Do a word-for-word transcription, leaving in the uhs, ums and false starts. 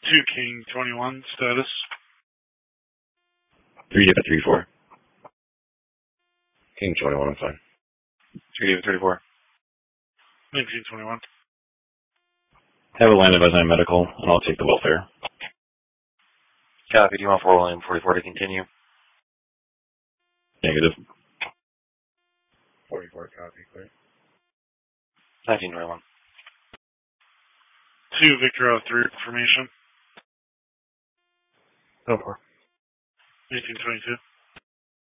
Two King twenty-one status. Three David thirty-four. King twenty-one, I'm fine. Three David thirty-four. Nineteen twenty-one. Have a land advisor medical, and I'll take the welfare. Copy. Do you want four William forty-four to continue? Negative. forty-four, copy, clear. Nineteen twenty-one. Two Victor oh three information. Go for. Nineteen twenty-two.